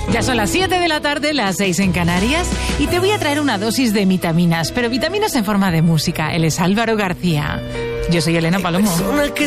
Ya son las 7 de la tarde, las 6 en Canarias, y te voy a traer una dosis de vitaminas, pero vitaminas en forma de música. Él es Álvaro García. Yo soy Elena Palomo.